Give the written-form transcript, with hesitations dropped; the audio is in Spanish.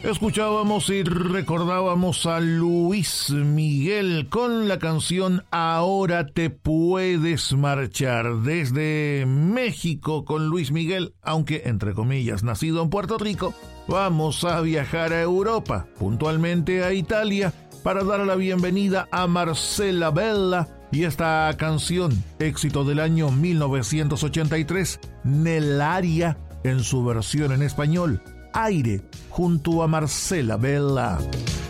Escuchábamos y recordábamos a Luis Miguel con la canción Ahora te puedes marchar. Desde México con Luis Miguel, aunque entre comillas nacido en Puerto Rico, vamos a viajar a Europa, puntualmente a Italia, para dar la bienvenida a Marcela Bella y esta canción, éxito del año 1983, Nell'aria, en su versión en español, Aire, junto a Marcela Bella.